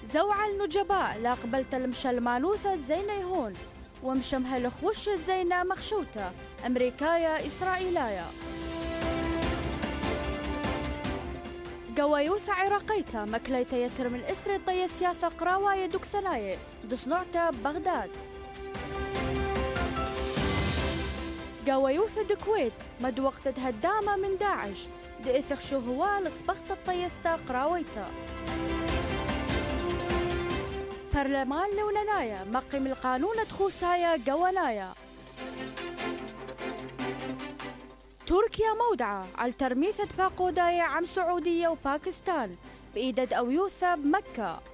زوع النجباء لا قبلت المشلمانوثة زيني هون ومشمها لخوشت زينا مخشوتة أمريكايا إسرائيلايا قوايوث عراقيتا مكليتا يترم الإسر طي سياثة قراوايا دوك ثنايا دصنوعتا بغداد قوايوث دكويت مد وقت هدامة من داعش دئثخ شو هو لصبخت الطيستا قراويتا برلمان لوننايا مقيم القانون تخوسايا قوانايا تركيا مودعة على ترميثة باقودايا عن سعودية وباكستان بإيداد أويوثة بمكة